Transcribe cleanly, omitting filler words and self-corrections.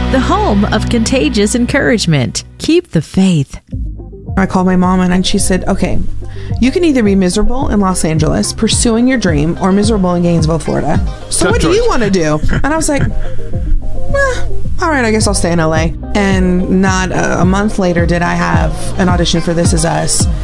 the home of contagious encouragement. Keep the faith. I called my mom and she said, okay, you can either be miserable in Los Angeles pursuing your dream or miserable in Gainesville, Florida. So what do you want to do? And I was like, all right, I guess I'll stay in LA. And not a month later did I have an audition for This Is Us.